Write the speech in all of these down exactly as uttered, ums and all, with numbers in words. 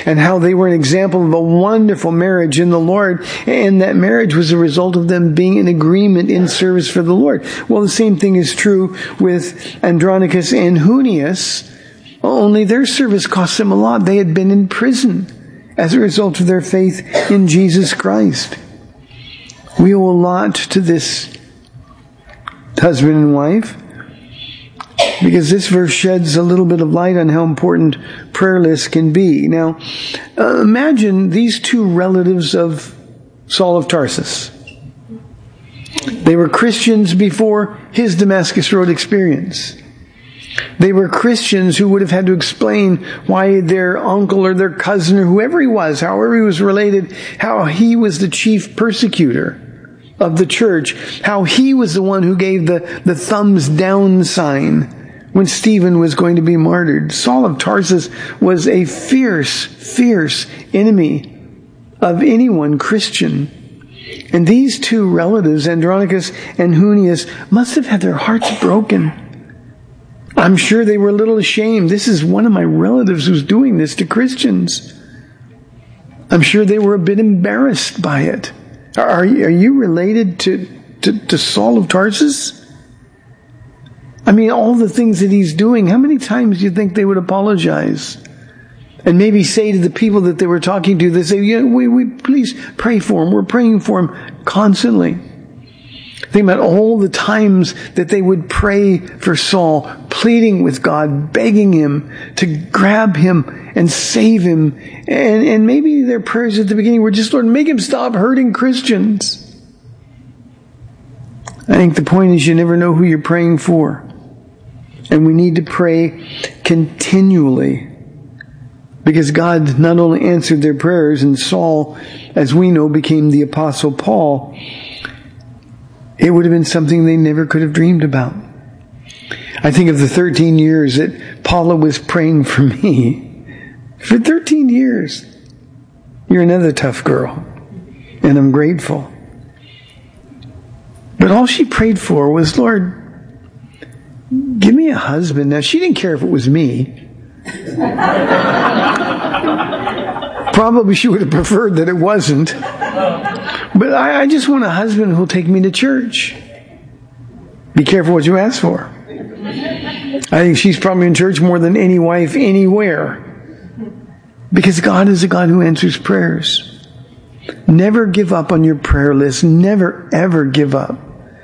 and how they were an example of a wonderful marriage in the Lord, and that marriage was a result of them being in agreement in service for the Lord. Well, the same thing is true with Andronicus and Junius, only their service cost them a lot. They had been in prison as a result of their faith in Jesus Christ. We owe a lot to this husband and wife, because this verse sheds a little bit of light on how important prayer lists can be. Now, uh, imagine these two relatives of Saul of Tarsus. They were Christians before his Damascus Road experience. They were Christians who would have had to explain why their uncle or their cousin or whoever he was, however he was related, how he was the chief persecutor of the church, how he was the one who gave the, the thumbs down sign when Stephen was going to be martyred. Saul of Tarsus was a fierce, fierce enemy of anyone Christian. And these two relatives, Andronicus and Junius, must have had their hearts broken. I'm sure they were a little ashamed. This is one of my relatives who's doing this to Christians. I'm sure they were a bit embarrassed by it. Are, are you related to, to, to Saul of Tarsus? I mean, all the things that he's doing, how many times do you think they would apologize? And maybe say to the people that they were talking to, they say, yeah, we, we please pray for him. We're praying for him constantly. Think about all the times that they would pray for Saul, pleading with God, begging him to grab him and save him. And, and maybe their prayers at the beginning were just, Lord, make him stop hurting Christians. I think the point is you never know who you're praying for. And we need to pray continually, because God not only answered their prayers, and Saul, as we know, became the Apostle Paul, it would have been something they never could have dreamed about. I think of the thirteen years that Paula was praying for me. For thirteen years. You're another tough girl. And I'm grateful. But all she prayed for was, Lord, give me a husband. Now, she didn't care if it was me. Probably she would have preferred that it wasn't. But I, I just want a husband who'll take me to church. Be careful what you ask for. I think she's probably in church more than any wife anywhere. Because God is a God who answers prayers. Never give up on your prayer list. Never, ever give up.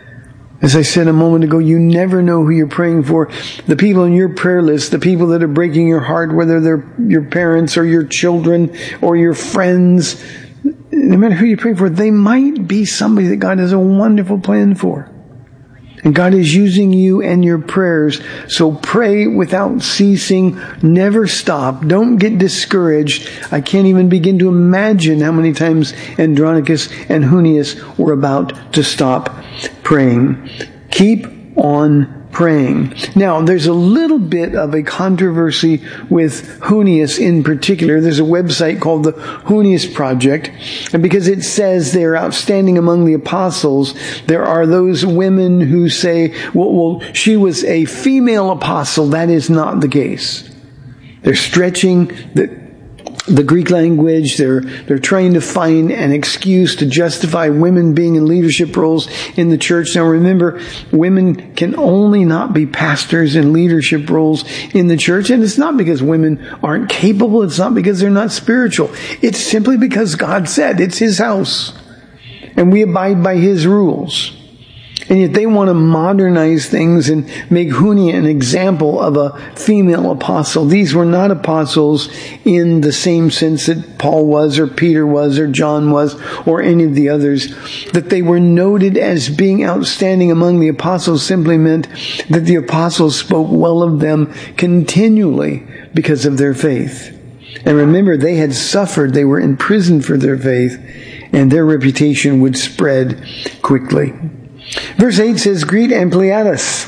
As I said a moment ago, you never know who you're praying for. The people on your prayer list, the people that are breaking your heart, whether they're your parents or your children or your friends, no matter who you're praying for, they might be somebody that God has a wonderful plan for. And God is using you and your prayers. So pray without ceasing. Never stop. Don't get discouraged. I can't even begin to imagine how many times Andronicus and Junius were about to stop praying. Keep on praying. Now, there's a little bit of a controversy with Junius in particular. There's a website called the Junius Project, and because it says they're outstanding among the apostles, there are those women who say, well, well, she was a female apostle. That is not the case. They're stretching the The Greek language. They're, they're trying to find an excuse to justify women being in leadership roles in the church. Now remember, women can only not be pastors in leadership roles in the church. And it's not because women aren't capable. It's not because they're not spiritual. It's simply because God said it's His house. And we abide by His rules. And yet they want to modernize things and make Junia an example of a female apostle. These were not apostles in the same sense that Paul was, or Peter was, or John was, or any of the others. That they were noted as being outstanding among the apostles simply meant that the apostles spoke well of them continually because of their faith. And remember, they had suffered. They were in prison for their faith, and their reputation would spread quickly. Verse eight says, greet Ampliatus,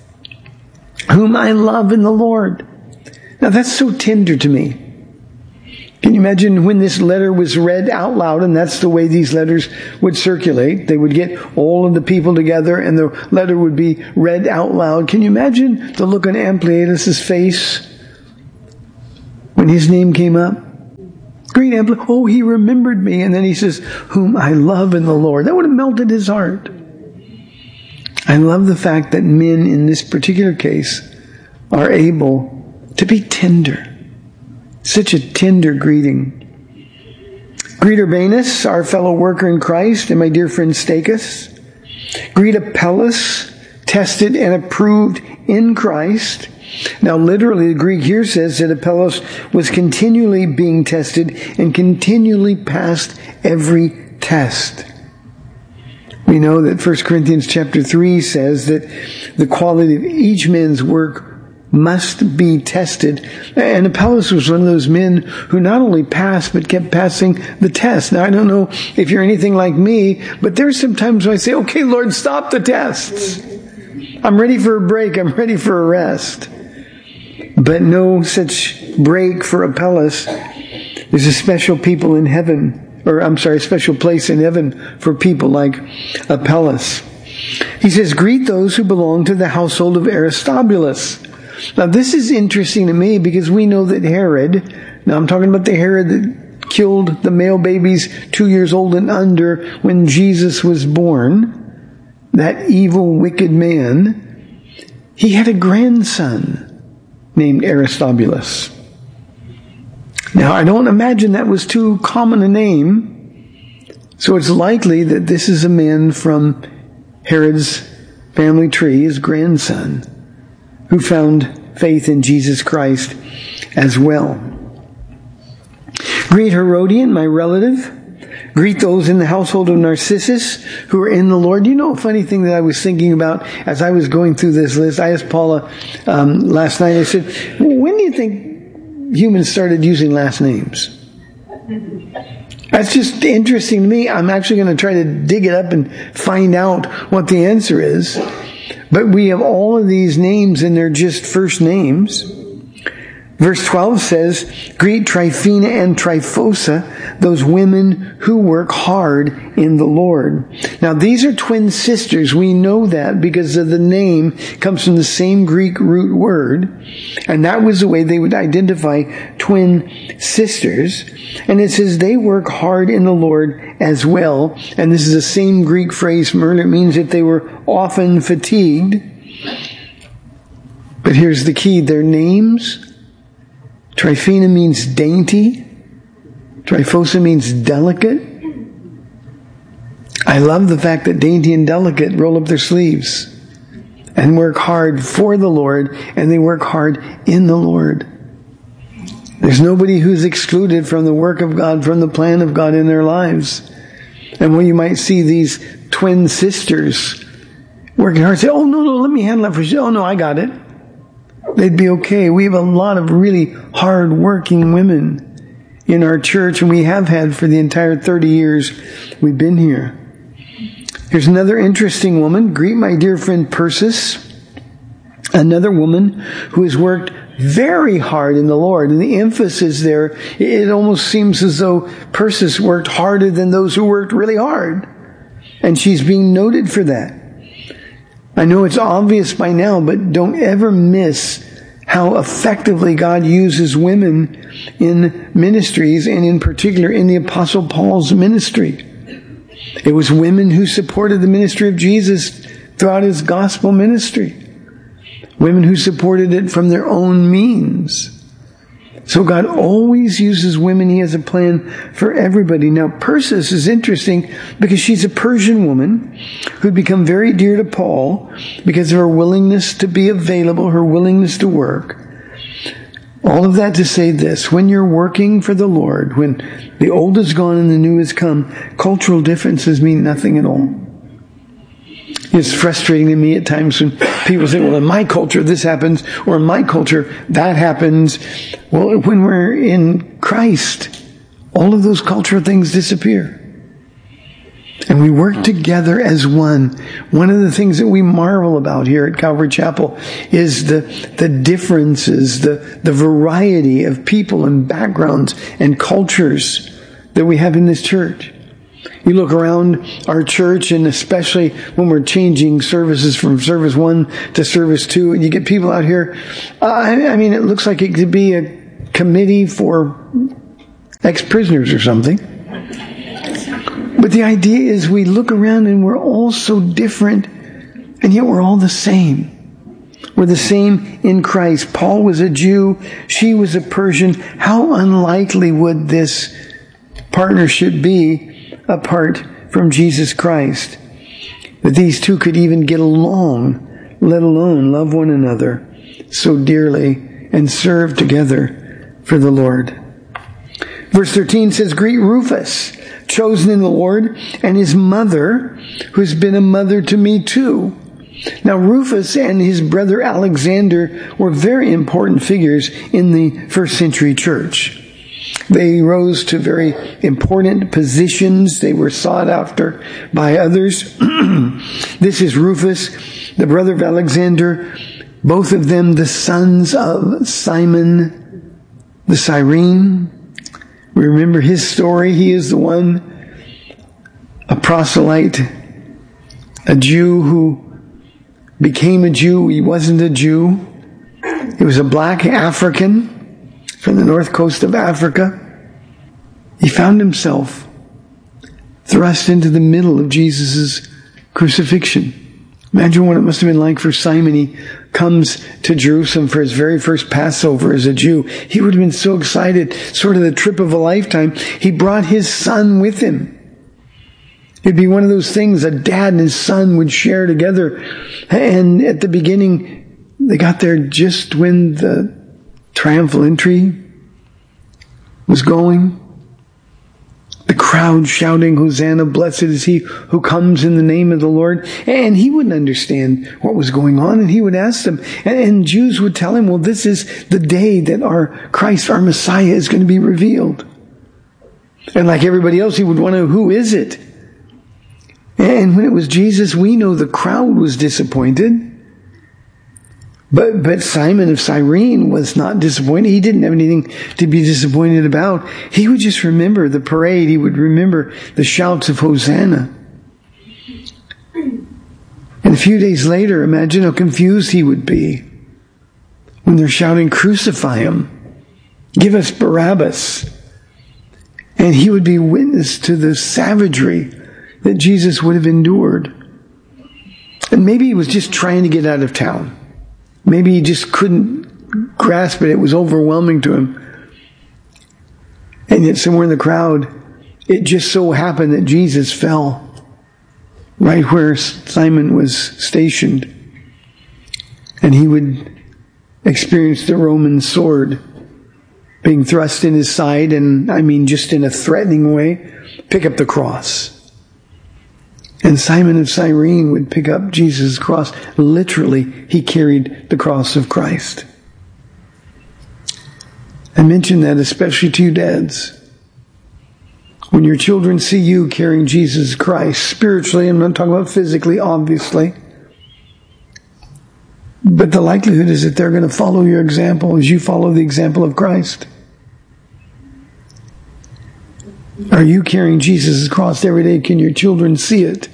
whom I love in the Lord. Now that's so tender to me. Can you imagine when this letter was read out loud, and that's the way these letters would circulate. They would get all of the people together and the letter would be read out loud. Can you imagine the look on Ampliatus' face when his name came up? Greet Amplias. Oh, he remembered me. And then he says, whom I love in the Lord. That would have melted his heart. I love the fact that men in this particular case are able to be tender. Such a tender greeting. Greet Urbanus, our fellow worker in Christ, and my dear friend Stachys. Greet Apelles, tested and approved in Christ. Now, literally, the Greek here says that Apelles was continually being tested and continually passed every test. We know that First Corinthians chapter three says that the quality of each man's work must be tested. And Apelles was one of those men who not only passed, but kept passing the test. Now, I don't know if you're anything like me, but there's some times when I say, okay, Lord, stop the tests. I'm ready for a break. I'm ready for a rest. But no such break for Apelles. There's a special people in heaven, or I'm sorry, a special place in heaven for people like Apelles. He says, greet those who belong to the household of Aristobulus. Now this is interesting to me because we know that Herod, now I'm talking about the Herod that killed the male babies two years old and under when Jesus was born, that evil, wicked man, he had a grandson named Aristobulus. Now, I don't imagine that was too common a name, so it's likely that this is a man from Herod's family tree, his grandson, who found faith in Jesus Christ as well. Greet Herodian, my relative. Greet those in the household of Narcissus who are in the Lord. You know, a funny thing that I was thinking about as I was going through this list. I asked Paula um, last night, I said, when do you think humans started using last names? That's just interesting to me. I'm actually going to try to dig it up and find out what the answer is. But we have all of these names and they're just first names. Verse twelve says, greet Tryphena and Tryphosa, those women who work hard in the Lord. Now these are twin sisters. We know that because of the name comes from the same Greek root word. And that was the way they would identify twin sisters. And it says they work hard in the Lord as well. And this is the same Greek phrase from earlier. It means that they were often fatigued. But here's the key. Their names, Tryphena means dainty. Tryphosa means delicate. I love the fact that dainty and delicate roll up their sleeves and work hard for the Lord, and they work hard in the Lord. There's nobody who's excluded from the work of God, from the plan of God in their lives. And when you might see these twin sisters working hard, say, oh, no, no, let me handle it for you. Oh, no, I got it. They'd be okay. We have a lot of really hard-working women in our church, and we have had for the entire thirty years we've been here. Here's another interesting woman. Greet my dear friend Persis, another woman who has worked very hard in the Lord. And the emphasis there, it almost seems as though Persis worked harder than those who worked really hard. And she's being noted for that. I know it's obvious by now, but don't ever miss how effectively God uses women in ministries, and in particular in the Apostle Paul's ministry. It was women who supported the ministry of Jesus throughout his gospel ministry. Women who supported it from their own means. So God always uses women. He has a plan for everybody. Now, Persis is interesting because she's a Persian woman who'd become very dear to Paul because of her willingness to be available, her willingness to work. All of that to say this: when you're working for the Lord, when the old is gone and the new has come, cultural differences mean nothing at all. It's frustrating to me at times when people say, well, in my culture this happens, or in my culture that happens. Well, when we're in Christ, all of those cultural things disappear. And we work together as one. One of the things that we marvel about here at Calvary Chapel is the, the differences, the, the variety of people and backgrounds and cultures that we have in this church. You look around our church, and especially when we're changing services from service one to service two, and you get people out here. Uh, I, I mean, it looks like it could be a committee for ex-prisoners or something. But the idea is we look around and we're all so different, and yet we're all the same. We're the same in Christ. Paul was a Jew. She was a Persian. How unlikely would this partnership be apart from Jesus Christ? That these two could even get along, let alone love one another so dearly and serve together for the Lord. Verse thirteen says, greet Rufus, chosen in the Lord, and his mother, who's been a mother to me too. Now, Rufus and his brother Alexander were very important figures in the first century church. They rose to very important positions. They were sought after by others. This is Rufus, the brother of Alexander, both of them the sons of Simon the Cyrene. We remember his story. He is the one, a proselyte, a Jew who became a Jew. He wasn't a Jew. He was a black African from the north coast of Africa. He found himself thrust into the middle of Jesus' crucifixion. Imagine what it must have been like for Simon. He comes to Jerusalem for his very first Passover as a Jew. He would have been so excited, sort of the trip of a lifetime. He brought his son with him. It'd be one of those things a dad and his son would share together. And at the beginning, they got there just when the triumphal entry was going. The crowd shouting, Hosanna, blessed is he who comes in the name of the Lord. And he wouldn't understand what was going on. And he would ask them. And, and Jews would tell him, well, this is the day that our Christ, our Messiah, is going to be revealed. And like everybody else, he would want to know, who is it? And when it was Jesus, we know the crowd was disappointed. But but Simon of Cyrene was not disappointed. He didn't have anything to be disappointed about. He would just remember the parade. He would remember the shouts of Hosanna. And a few days later, imagine how confused he would be when they're shouting, crucify him. Give us Barabbas. And he would be witness to the savagery that Jesus would have endured. And maybe he was just trying to get out of town. Maybe he just couldn't grasp it. It was overwhelming to him. And yet somewhere in the crowd, it just so happened that Jesus fell right where Simon was stationed. And he would experience the Roman sword being thrust in his side, and I mean just in a threatening way, pick up the cross. And Simon of Cyrene would pick up Jesus' cross. Literally, he carried the cross of Christ. I mention that especially to you dads. When your children see you carrying Jesus Christ, spiritually, I'm not talking about physically, obviously, but the likelihood is that they're going to follow your example as you follow the example of Christ. Are you carrying Jesus' cross every day? Can your children see it?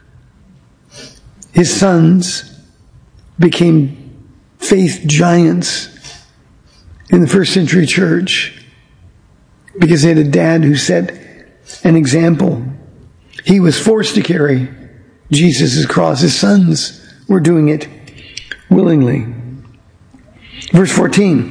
His sons became faith giants in the first century church because they had a dad who set an example. He was forced to carry Jesus' cross. His sons were doing it willingly. Verse fourteen.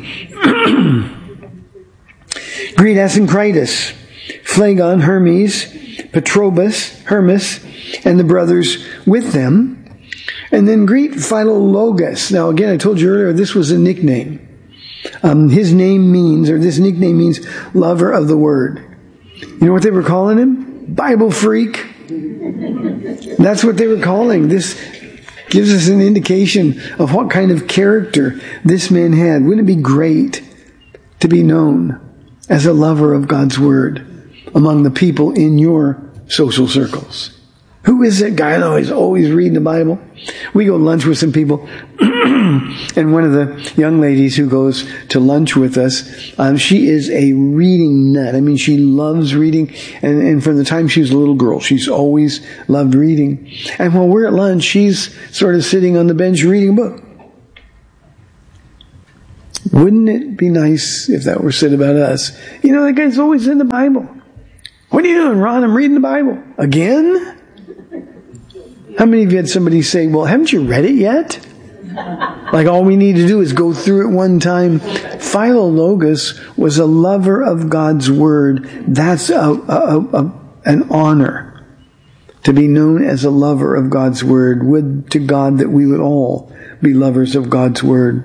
Greet Asyncritus, Phlegon, Hermes, Patrobas, Hermas, and the brothers with them. And then greet Philologus. Now again, I told you earlier, this was a nickname. Um, his name means, or this nickname means, lover of the word. You know what they were calling him? Bible freak. That's what they were calling. This gives us an indication of what kind of character this man had. Wouldn't it be great to be known as a lover of God's word among the people in your social circles? Who is that guy that is always reading the Bible? We go to lunch with some people, and one of the young ladies who goes to lunch with us, um, she is a reading nut. I mean, she loves reading, and, and from the time she was a little girl, she's always loved reading. And while we're at lunch, she's sort of sitting on the bench reading a book. Wouldn't it be nice if that were said about us? You know, that guy's always in the Bible. What are you doing, Ron? I'm reading the Bible. Again? How many of you had somebody say, well, haven't you read it yet? Like all we need to do is go through it one time. Philologus was a lover of God's Word. That's a, a, a, an honor to be known as a lover of God's Word. Would to God that we would all be lovers of God's Word.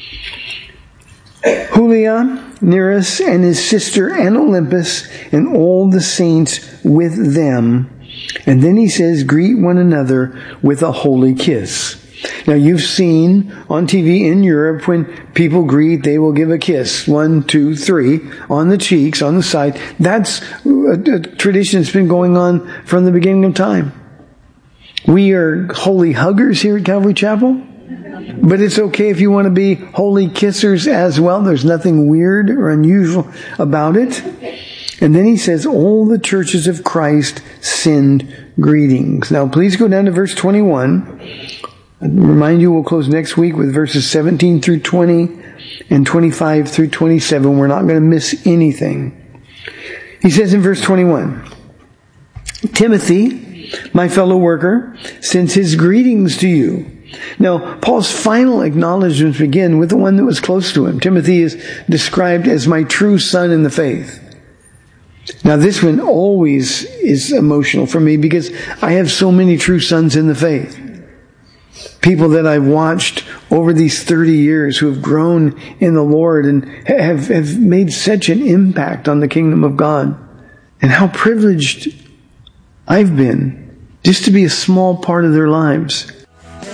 Julia, Nereus, and his sister and Olympus, and all the saints with them. And then he says, greet one another with a holy kiss. Now you've seen on T V in Europe when people greet, they will give a kiss. One, two, three, on the cheeks, on the side. That's a, a tradition that's been going on from the beginning of time. We are holy huggers here at Calvary Chapel. But it's okay if you want to be holy kissers as well. There's nothing weird or unusual about it. And then he says, all the churches of Christ send greetings. Now please go down to verse twenty-one. I remind you, we'll close next week with verses seventeen through twenty and twenty-five through twenty-seven. We're not going to miss anything. He says in verse twenty-one, Timothy, my fellow worker, sends his greetings to you. Now, Paul's final acknowledgments begin with the one that was close to him. Timothy is described as my true son in the faith. Now, this one always is emotional for me because I have so many true sons in the faith. People that I've watched over these thirty years who have grown in the Lord and have, have made such an impact on the kingdom of God. And how privileged I've been just to be a small part of their lives.